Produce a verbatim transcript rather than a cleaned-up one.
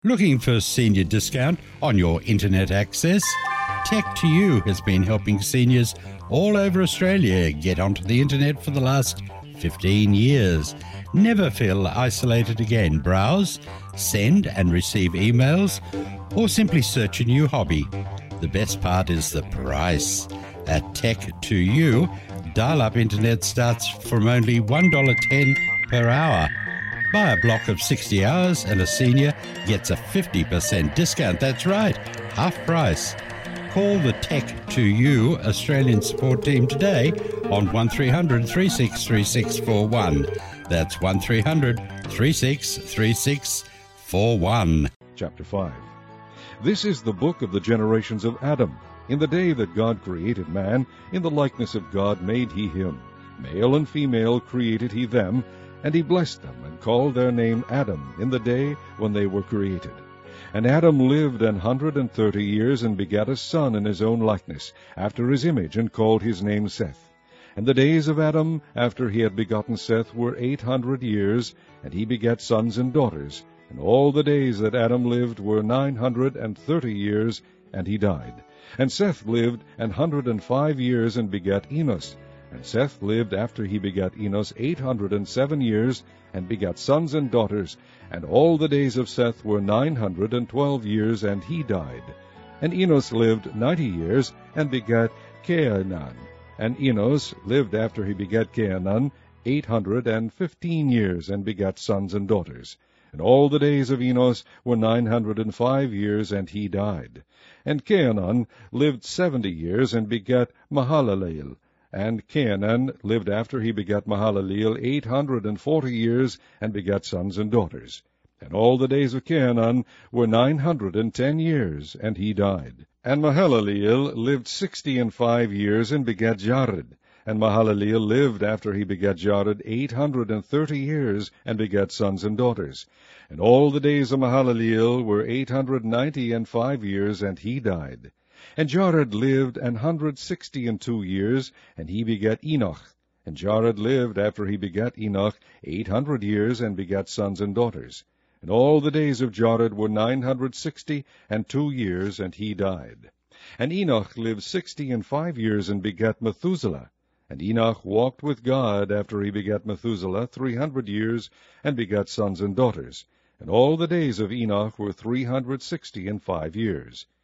Looking for senior discount on your internet access? Tech to You has been helping seniors all over Australia get onto the internet for the last fifteen years. Never feel isolated again. Browse, send and receive emails, or simply search a new hobby. The best part is the price. At Tech to You, dial-up internet starts from only one dollar ten per hour. Buy a block of sixty hours and a senior gets a fifty percent discount. That's right, half price. Call the Tech to You Australian support team today on one three hundred, three six three six four one. That's one three hundred, three six three six four one. Chapter five. This is the book of the generations of Adam. In the day that God created man, in the likeness of God made he him. Male and female created he them, and he blessed them, and called their name Adam in the day when they were created. And Adam lived an hundred and thirty years, and begat a son in his own likeness, after his image, and called his name Seth. And the days of Adam, after he had begotten Seth, were eight hundred years, and he begat sons and daughters. And all the days that Adam lived were nine hundred and thirty years, and he died. And Seth lived an hundred and five years, and begat Enos. And Seth lived after he begat Enos eight hundred and seven years, and begat sons and daughters. And all the days of Seth were nine hundred and twelve years, and he died. And Enos lived ninety years, and begat Cainan. And Enos lived after he begat Cainan eight hundred and fifteen years, and begat sons and daughters. And all the days of Enos were nine hundred and five years, and he died. And Cainan lived seventy years, and begat Mahalaleel. And Cainan lived after he begat Mahalaleel eight hundred and forty years, and begat sons and daughters. And all the days of Cainan were nine hundred and ten years, and he died. And Mahalaleel lived sixty and five years, and begat Jared. And Mahalaleel lived after he begat Jared eight hundred and thirty years, and begat sons and daughters. And all the days of Mahalaleel were eight hundred ninety and five years, and he died. And Jared lived an hundred sixty and two years, and he begat Enoch. And Jared lived after he begat Enoch eight hundred years, and begat sons and daughters. And all the days of Jared were nine hundred sixty and two years, and he died. And Enoch lived sixty and five years, and begat Methuselah. And Enoch walked with God after he begat Methuselah three hundred years, and begat sons and daughters. And all the days of Enoch were three hundred sixty and five years.